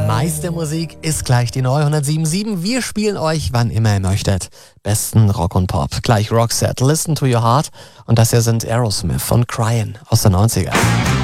Meiste Musik ist gleich die neue 107.7. Wir spielen euch, wann immer ihr möchtet, besten Rock und Pop. Gleich Roxette, Listen to Your Heart. Und das hier sind Aerosmith von Cryin' aus den 90er.